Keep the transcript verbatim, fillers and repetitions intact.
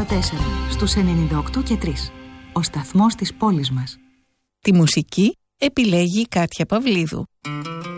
τέσσερα στους ενενήντα οκτώ και τρία. Ο σταθμός της πόλης μας. Τη μουσική επιλέγει η Κάτια Παυλίδου.